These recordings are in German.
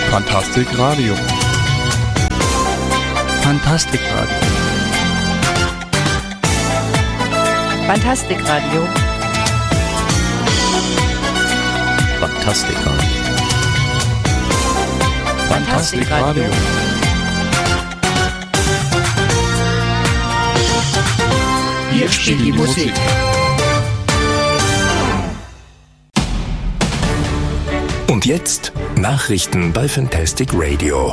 Fantastic Radio. Fantastic Radio. Fantastic Radio. Fantastic Radio. Fantastic Radio. Hier spielt die Musik. Und jetzt Nachrichten bei Fantastic Radio.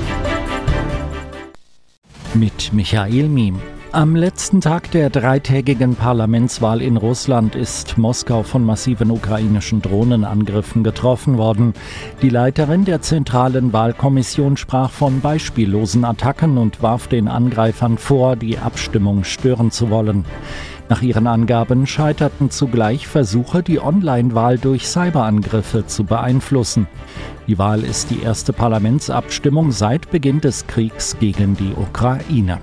Mit Michael Miem. Am letzten Tag der dreitägigen Parlamentswahl in Russland ist Moskau von massiven ukrainischen Drohnenangriffen getroffen worden. Die Leiterin der zentralen Wahlkommission sprach von beispiellosen Attacken und warf den Angreifern vor, die Abstimmung stören zu wollen. Nach ihren Angaben scheiterten zugleich Versuche, die Online-Wahl durch Cyberangriffe zu beeinflussen. Die Wahl ist die erste Parlamentsabstimmung seit Beginn des Kriegs gegen die Ukraine.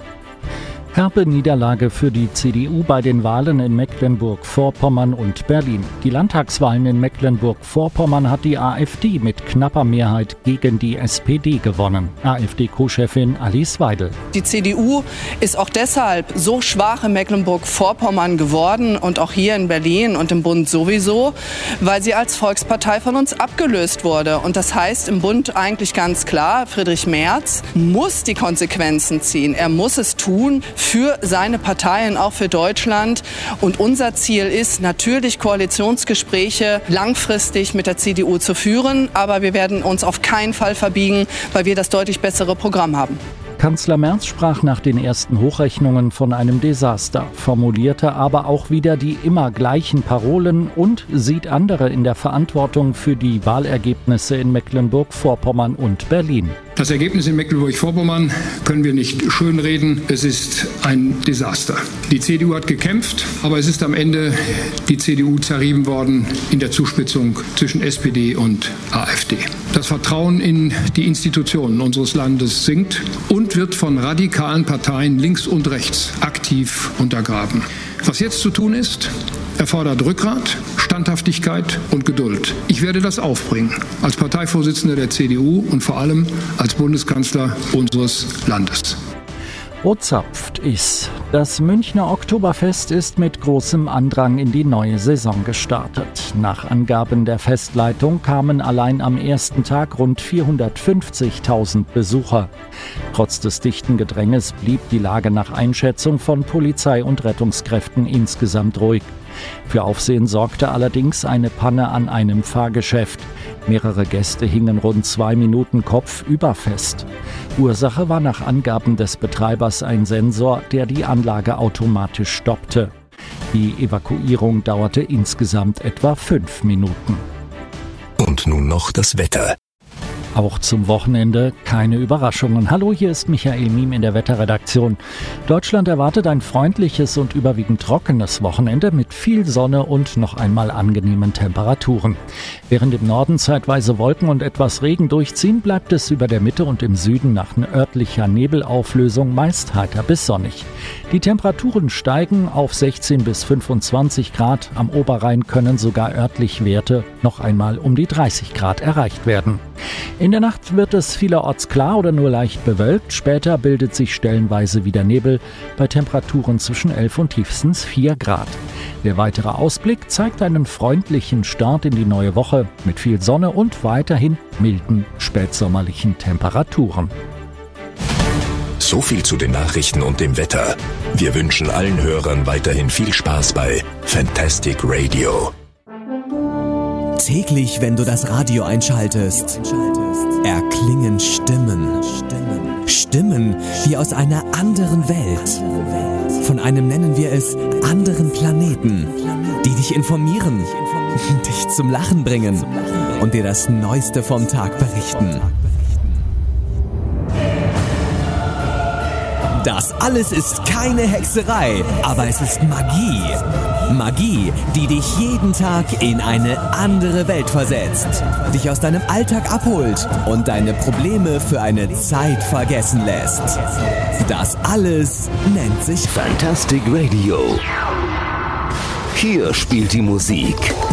Herbe Niederlage für die CDU bei den Wahlen in Mecklenburg-Vorpommern und Berlin. Die Landtagswahlen in Mecklenburg-Vorpommern hat die AfD mit knapper Mehrheit gegen die SPD gewonnen. AfD-Co-Chefin Alice Weidel. Die CDU ist auch deshalb so schwach in Mecklenburg-Vorpommern geworden und auch hier in Berlin und im Bund sowieso, weil sie als Volkspartei von uns abgelöst wurde. Und das heißt im Bund eigentlich ganz klar, Friedrich Merz muss die Konsequenzen ziehen. Er muss es tun für seine Parteien, auch für Deutschland. Und unser Ziel ist natürlich, Koalitionsgespräche langfristig mit der CDU zu führen. Aber wir werden uns auf keinen Fall verbiegen, weil wir das deutlich bessere Programm haben. Kanzler Merz sprach nach den ersten Hochrechnungen von einem Desaster, formulierte aber auch wieder die immer gleichen Parolen und sieht andere in der Verantwortung für die Wahlergebnisse in Mecklenburg-Vorpommern und Berlin. Das Ergebnis in Mecklenburg-Vorpommern können wir nicht schönreden. Es ist ein Desaster. Die CDU hat gekämpft, aber es ist am Ende die CDU zerrieben worden in der Zuspitzung zwischen SPD und AfD. Das Vertrauen in die Institutionen unseres Landes sinkt und wird von radikalen Parteien links und rechts aktiv untergraben. Was jetzt zu tun ist, erfordert Rückgrat, Standhaftigkeit und Geduld. Ich werde das aufbringen als Parteivorsitzender der CDU und vor allem als Bundeskanzler unseres Landes. Ozapft ist. Das Münchner Oktoberfest ist mit großem Andrang in die neue Saison gestartet. Nach Angaben der Festleitung kamen allein am ersten Tag rund 450.000 Besucher. Trotz des dichten Gedränges blieb die Lage nach Einschätzung von Polizei und Rettungskräften insgesamt ruhig. Für Aufsehen sorgte allerdings eine Panne an einem Fahrgeschäft. Mehrere Gäste hingen rund 2 Minuten kopfüber fest. Ursache war nach Angaben des Betreibers ein Sensor, der die Anlage automatisch stoppte. Die Evakuierung dauerte insgesamt etwa 5 Minuten. Und nun noch das Wetter. Auch zum Wochenende keine Überraschungen. Hallo, hier ist Michael Miem in der Wetterredaktion. Deutschland erwartet ein freundliches und überwiegend trockenes Wochenende mit viel Sonne und noch einmal angenehmen Temperaturen. Während im Norden zeitweise Wolken und etwas Regen durchziehen, bleibt es über der Mitte und im Süden nach örtlicher Nebelauflösung meist heiter bis sonnig. Die Temperaturen steigen auf 16 bis 25 Grad. Am Oberrhein können sogar örtlich Werte noch einmal um die 30 Grad erreicht werden. In der Nacht wird es vielerorts klar oder nur leicht bewölkt. Später bildet sich stellenweise wieder Nebel bei Temperaturen zwischen 11 und tiefstens 4 Grad. Der weitere Ausblick zeigt einen freundlichen Start in die neue Woche mit viel Sonne und weiterhin milden spätsommerlichen Temperaturen. So viel zu den Nachrichten und dem Wetter. Wir wünschen allen Hörern weiterhin viel Spaß bei Fantastic Radio. Täglich, wenn du das Radio einschaltest, erklingen Stimmen. Stimmen wie aus einer anderen Welt. Von einem, nennen wir es, anderen Planeten, die dich informieren, dich zum Lachen bringen und dir das Neueste vom Tag berichten. Das alles ist keine Hexerei, aber es ist Magie. Magie, die dich jeden Tag in eine andere Welt versetzt, dich aus deinem Alltag abholt und deine Probleme für eine Zeit vergessen lässt. Das alles nennt sich Fantastic Radio. Hier spielt die Musik.